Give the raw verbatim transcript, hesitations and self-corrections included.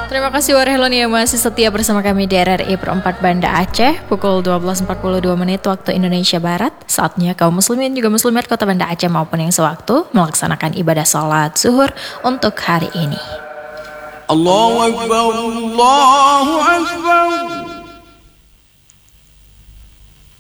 Terima kasih Warhelon yang masih setia bersama kami di R R I Perempat Banda Aceh. Pukul dua belas empat puluh dua menit waktu Indonesia Barat. Saatnya kaum muslimin juga muslimat kota Banda Aceh maupun yang sewaktu melaksanakan ibadah sholat zuhur untuk hari ini. Allahu Akbar, Allahu Akbar.